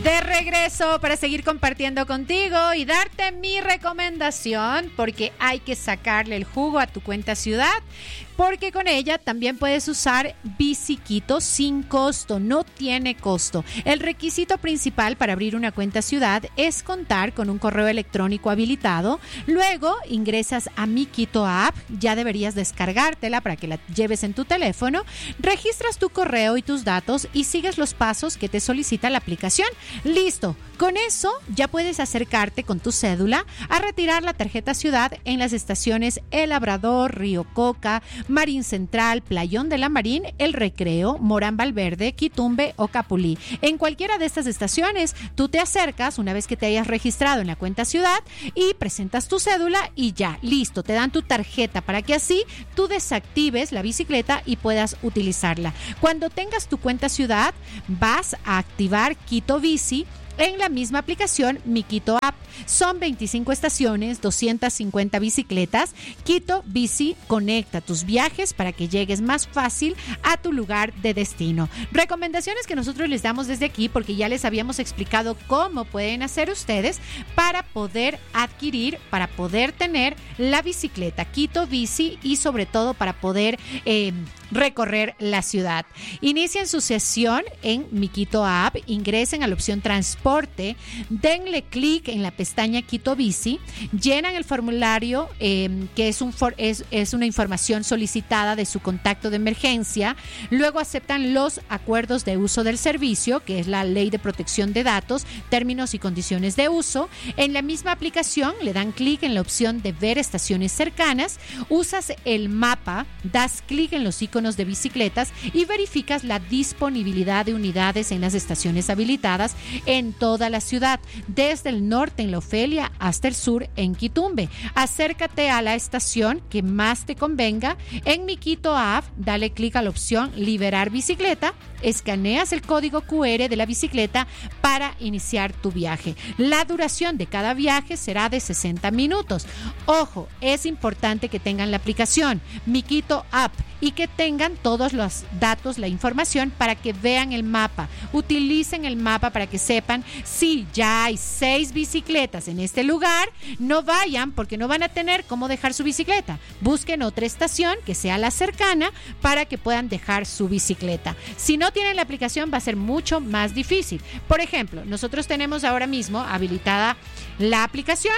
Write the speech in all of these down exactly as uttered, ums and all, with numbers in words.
De regreso para seguir compartiendo contigo y darte mi recomendación, porque hay que sacarle el jugo a tu cuenta ciudad, porque con ella también puedes usar Biciquito sin costo, no tiene costo. El requisito principal para abrir una cuenta ciudad es contar con un correo electrónico habilitado. Luego ingresas a Mi Quito App, ya deberías descargártela para que la lleves en tu teléfono, registras tu correo y tus datos y sigues los pasos que te solicita la aplicación. Listo, con eso ya puedes acercarte con tu cédula a retirar la tarjeta ciudad en las estaciones El Labrador, Río Coca, Marín Central, Playón de la Marín, El Recreo, Morán Valverde, Quitumbe o Capulí. En cualquiera de estas estaciones, tú te acercas una vez que te hayas registrado en la cuenta ciudad y presentas tu cédula y ya, listo, te dan tu tarjeta para que así tú desactives la bicicleta y puedas utilizarla. Cuando tengas tu cuenta ciudad, vas a activar Quito Bici en la misma aplicación Mi Quito App. Son veinticinco estaciones, doscientas cincuenta bicicletas. Quito Bici conecta tus viajes para que llegues más fácil a tu lugar de destino. Recomendaciones que nosotros les damos desde aquí, porque ya les habíamos explicado cómo pueden hacer ustedes para poder adquirir, para poder tener la bicicleta Quito Bici y sobre todo para poder eh, recorrer la ciudad. Inicien su sesión en Mi Quito App, ingresen a la opción transporte, denle clic en la pestaña Quito Bici, llenan el formulario eh, que es, un for, es, es una información solicitada de su contacto de emergencia, luego aceptan los acuerdos de uso del servicio, que es la Ley de Protección de Datos, términos y condiciones de uso. En la misma aplicación le dan clic en la opción de ver estaciones cercanas, usas el mapa, das clic en los iconos de bicicletas y verificas la disponibilidad de unidades en las estaciones habilitadas en toda la ciudad, desde el norte en La Ofelia hasta el sur en Quitumbe. Acércate a la estación que más te convenga. En Mi Quito App, dale clic a la opción liberar bicicleta, escaneas el código cu erre de la bicicleta para iniciar tu viaje. La duración de cada viaje será de sesenta minutos. Ojo, es importante que tengan la aplicación Mi Quito App y que tengan todos los datos, la información para que vean el mapa. Utilicen el mapa para que sepan si ya hay seis bicicletas en este lugar. No vayan porque no van a tener cómo dejar su bicicleta. Busquen otra estación que sea la cercana para que puedan dejar su bicicleta. Si no tienen la aplicación va a ser mucho más difícil. Por ejemplo, nosotros tenemos ahora mismo habilitada la aplicación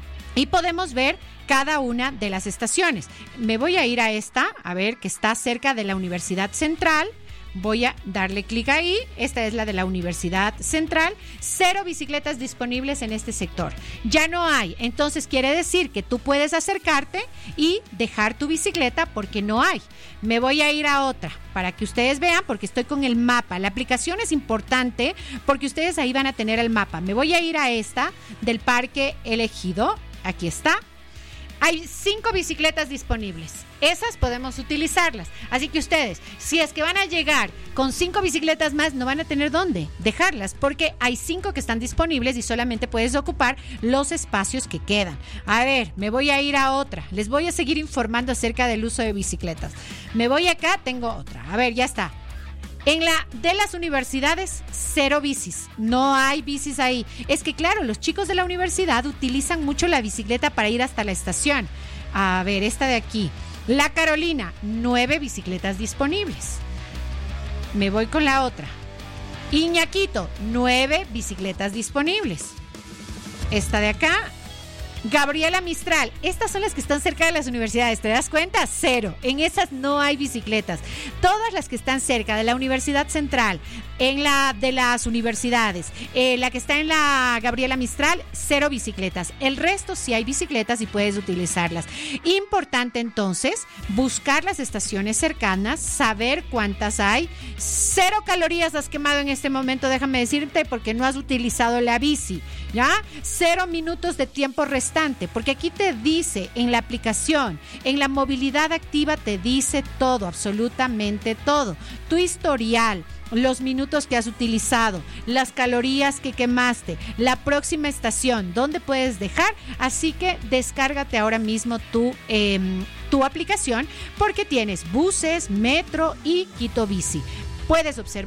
y podemos ver cada una de las estaciones. Me voy a ir a esta, a ver, que está cerca de la Universidad Central. Voy a darle clic ahí. Esta es la de la Universidad Central. Cero bicicletas disponibles en este sector. Ya no hay. Entonces quiere decir que tú puedes acercarte y dejar tu bicicleta porque no hay. Me voy a ir a otra para que ustedes vean, porque estoy con el mapa. La aplicación es importante porque ustedes ahí van a tener el mapa. Me voy a ir a esta del Parque Elegido. Aquí está. Hay cinco bicicletas disponibles. Esas podemos utilizarlas. Así que ustedes, si es que van a llegar con cinco bicicletas más, no van a tener dónde dejarlas, porque hay cinco que están disponibles y solamente puedes ocupar los espacios que quedan. A ver, me voy a ir a otra. Les voy a seguir informando acerca del uso de bicicletas. Me voy acá, tengo otra. A ver, ya está. En la de las universidades, cero bicis. No hay bicis ahí. Es que claro, los chicos de la universidad utilizan mucho la bicicleta para ir hasta la estación. A ver, esta de aquí. La Carolina, nueve bicicletas disponibles. Me voy con la otra. Iñaquito, nueve bicicletas disponibles. Esta de acá. Gabriela Mistral, estas son las que están cerca de las universidades, ¿te das cuenta? Cero, en esas no hay bicicletas. Todas las que están cerca de la Universidad Central, en la de las universidades, eh, la que está en la Gabriela Mistral, cero bicicletas. El resto sí hay bicicletas y puedes utilizarlas. Importante entonces, buscar las estaciones cercanas, saber cuántas hay. Cero calorías has quemado en este momento, déjame decirte, porque no has utilizado la bici, ¿ya? Cero minutos de tiempo restante. Porque aquí te dice en la aplicación, en la movilidad activa te dice todo, absolutamente todo. Tu historial, los minutos que has utilizado, las calorías que quemaste, la próxima estación, dónde puedes dejar. Así que descárgate ahora mismo tu, eh, tu aplicación porque tienes buses, metro y Quito Bici. Puedes observar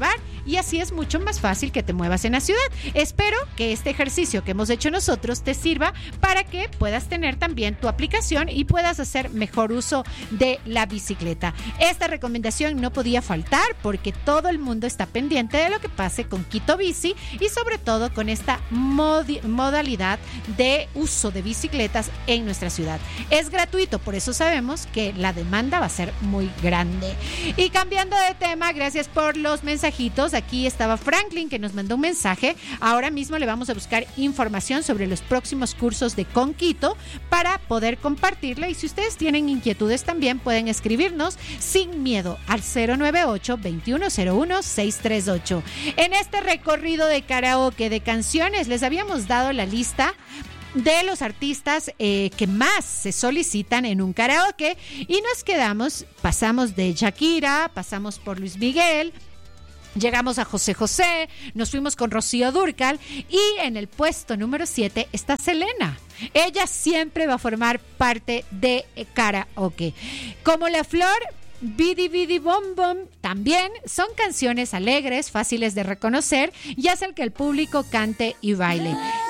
y así es mucho más fácil que te muevas en la ciudad. Espero que este ejercicio que hemos hecho nosotros te sirva para que puedas tener también tu aplicación y puedas hacer mejor uso de la bicicleta. Esta recomendación no podía faltar porque todo el mundo está pendiente de lo que pase con Quito Bici y sobre todo con esta modi- modalidad de uso de bicicletas en nuestra ciudad. Es gratuito, por eso sabemos que la demanda va a ser muy grande. Y cambiando de tema, gracias por los mensajitos. Aquí estaba Franklin que nos mandó un mensaje. Ahora mismo le vamos a buscar información sobre los próximos cursos de Conquito para poder compartirla, y si ustedes tienen inquietudes también pueden escribirnos sin miedo al cero nueve ocho, veintiuno cero uno, seiscientos treinta y ocho. En este recorrido de karaoke de canciones les habíamos dado la lista de los artistas eh, que más se solicitan en un karaoke y nos quedamos, pasamos de Shakira, pasamos por Luis Miguel, llegamos a José José, nos fuimos con Rocío Dúrcal y en el puesto número siete está Selena. Ella siempre va a formar parte de karaoke. Como La Flor, Bidi Bidi Bom Bom también son canciones alegres, fáciles de reconocer y hacen que el público cante y baile.